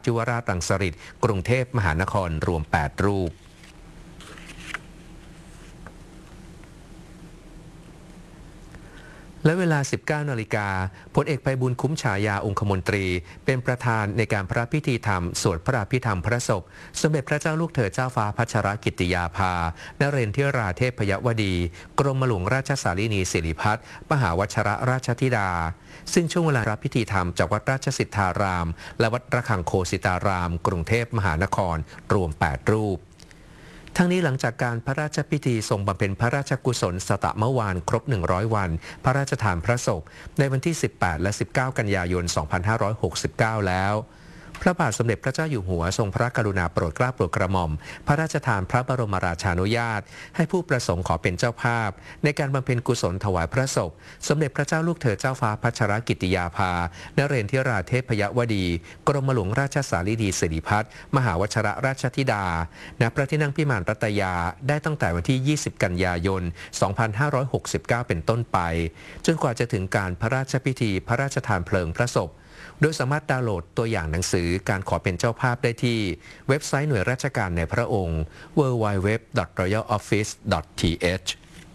ยุวราชรังสฤษฎ์กรุงเทพมหานครรวม8รูปและเวลา 19 นาฬิกาพลเอกไพบูลย์คุ้มฉายาองคมนตรีเป็นประธานในการพระพิธีธรรมสวดพระอภิธรรมพระศพสมเด็จพระเจ้าลูกเธอเจ้าฟ้าพัชรกิติยาภานเรนทิราเทพยวดีกรมหลวงราชสารีนีสิริพัฒน์มหาวชรราชธิดาซึ่งช่วงเวลารับพิธีธรรมจากวัดราชสิทธารามและวัดระฆังโคสิตารามกรุงเทพมหานครรวม8รูปทั้งนี้หลังจากการพระราชพิธีทรงบำเพ็ญพระราชกุศลสตมวานครบ100วันพระราชทานพระศพในวันที่18และ19กันยายน2569แล้วพระบาทสมเด็จพระเจ้าอยู่หัวทรงพระกรุณาโปรดเกล้าโปรดกระหม่อมพระราชทานพระบรมราชานุญาตให้ผู้ประสงค์ขอเป็นเจ้าภาพในการบำเพ็ญกุศลถวายพระศพสมเด็จพระเจ้าลูกเธอเจ้าฟ้าพัชรกิติยาภานเรนทิราเทพยวดีกรมหลวงราชสารีนีสิริพัฒน์มหาวชรราชธิดาณพระที่นั่งพิมานรัตยาได้ตั้งแต่วันที่20กันยายน2569เป็นต้นไปจนกว่าจะถึงการพระราชพิธีพระราชทานเพลิงพระศพโดยสามารถดาวน์โหลดตัวอย่างหนังสือการขอเป็นเจ้าภาพได้ที่เว็บไซต์หน่วยราชการในพระองค์ www.royaloffice.th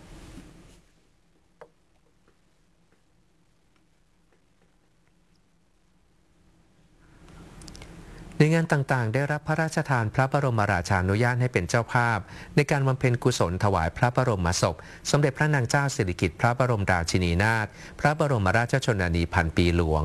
ในงานต่างๆได้รับพระราชทานพระบรมราชานุญาตให้เป็นเจ้าภาพในการบำเพ็ญกุศลถวายพระบรมศพสมเด็จพระนางเจ้าสิริกิติ์พระบรมราชินีนาถพระบรมราชชนนีพันปีหลวง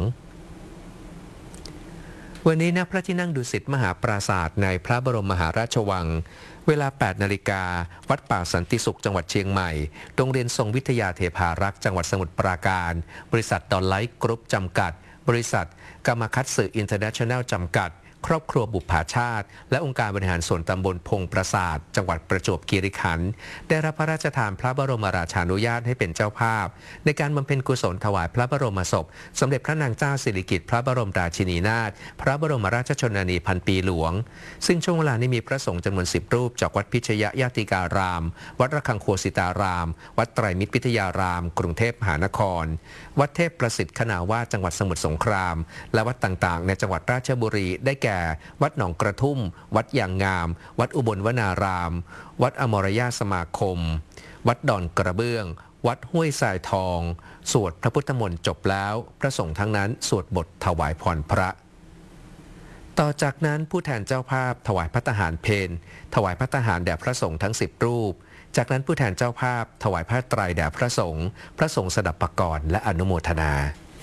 วันนี้ณพระที่นั่งดุสิตมหาปราสาทในพระบรมมหาราชวังเวลา 8 นาฬิกาวัดป่าสันติสุขจังหวัดเชียงใหม่โรงเรียนทรงวิทยาเทพารักษ์จังหวัดสมุทรปราการบริษัทดอลไลท์กรุ๊ปจำกัดบริษัทกามาคัตสึอินเตอร์เนชั่นแนลจำกัดครอบครัวบุปผาชาติและองค์การบริหารส่วนตำบลพงปราสาทจังหวัดประจวบคีรีขันธ์ได้รับพระราชทานพระบรมราชานุญาตให้เป็นเจ้าภาพในการบำเพ็ญกุศลถวายพระบรมศพสมเด็จพระนางเจ้าสิริกิติ์พระบรมราชินีนาถพระบรมราชชนนีพันปีหลวงซึ่งช่วงเวลานี้มีพระสงฆ์จำนวน10รูปจากวัดพิชยญาติการามวัดระฆังโคสิตารามวัดไตรมิตรพิทยารามกรุงเทพมหานครวัดเทพประสิทธิ์ขณาวาสจังหวัดสมุทรสงครามและวัดต่างๆในจังหวัดราชบุรีได้แก่วัดหนองกระทุ่มวัดยางงามวัดอุบลวนารามวัดอมรยาสมาคมวัดดอนกระเบื้องวัดห้วยทรายทองสวดพระพุทธมนต์จบแล้วพระสงฆ์ทั้งนั้นสวดบทถวายพรพระต่อจากนั้นผู้แทนเจ้าภาพถวายภัตตาหารเพลถวายภัตตาหารแด่พระสงฆ์ทั้ง10รูปจากนั้นผู้แทนเจ้าภาพถวายผ้าไตรแด่พระสงฆ์สดับปกรณ์และอนุโมทนา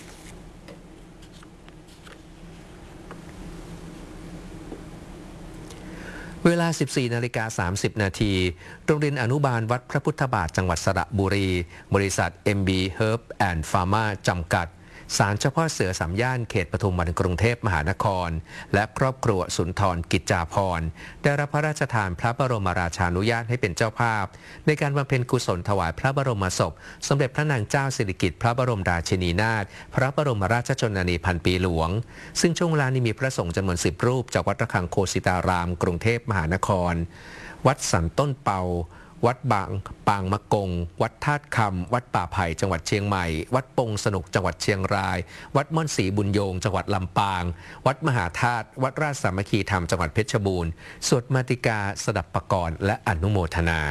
เวลา 14:30 น.โรงเรียนอนุบาลวัดพระพุทธบาทจังหวัดสระบุรีบริษัท MB Herb and Pharma จำกัดศาลเฉพาะเสือสามย่านเขตปทุมวันกรุงเทพมหานครและครอบครัวสุนทรกิจจาภรณ์ได้รับพระราชทานพระบรมราชานุญาตให้เป็นเจ้าภาพในการบำเพ็ญกุศลถวายพระบรมศพสมเด็จพระนางเจ้าสิริกิติ์พระบรมราชินีนาถพระบรมราชชนนีพันปีหลวงซึ่งช่วงเวลานี้มีพระสงฆ์จำนวน10รูปจากวัดระฆังโคสิตารามกรุงเทพมหานครวัดสันต้นเปาวัดปางมะกงวัดธาตุคำวัดป่าไผ่จังหวัดเชียงใหม่วัดปงสนุกจังหวัดเชียงรายวัดม่อนศรีบุญโยงจังหวัดลำปางวัดมหาธาตุวัดราชสามัคคีธรรมจังหวัดเพชรบูรณ์สวดมาติกาสดับปกรณ์และอนุโมทนา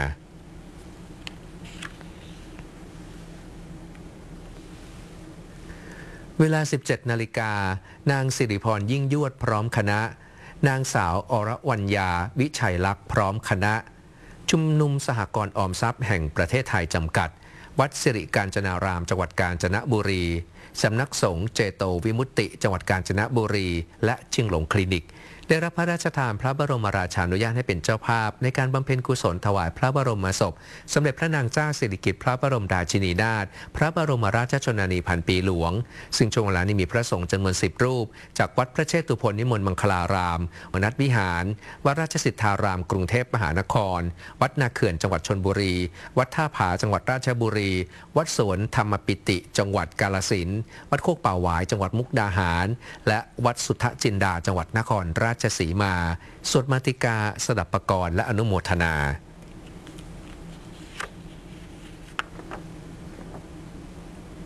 เวลา 17 นาฬิกานางสิริพรยิ่งยวดพร้อมคณะนางสาวอรวรรณยาวิชัยลักษณ์พร้อมคณะชุมนุมสหกรณ์ออมทรัพย์แห่งประเทศไทยจำกัดวัดสิริกาญจนารามจังหวัดกาญจนบุรีสำนักสงฆ์เจโตวิมุตติจังหวัดกาญจนบุรีและชิงหลงคลินิกได้รับพระราชทานพระบรมราชานุญาตให้เป็นเจ้าภาพในการบำเพ็ญกุศลถวายพระบรมศพสมเด็จพระนางเจ้าสิริกิติ์พระบรมราชินีนาถพระบรมราชชนนีพันปีหลวงซึ่งช่วงเวลานี้มีพระสงฆ์จำนวน10รูปจากวัดพระเชตุพนนิมนต์มังคลารามวนัสวิหารวัดราชสิทธารามกรุงเทพมหานครวัดนาเขื่อนจังหวัดชลบุรีวัดท่าผาจังหวัดราชบุรีวัดสวนธรรมปิติจังหวัดกาฬสินธุ์วัดโคกป่าหวายจังหวัดมุกดาหารและวัดสุทธจินดาจังหวัดนครราชสีมาสวดมาติกาสดับปกรณ์และอนุโมทนา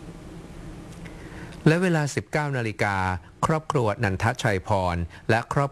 และเวลา 19 นาฬิกาครอบครัวนันทชัยพรและครอบ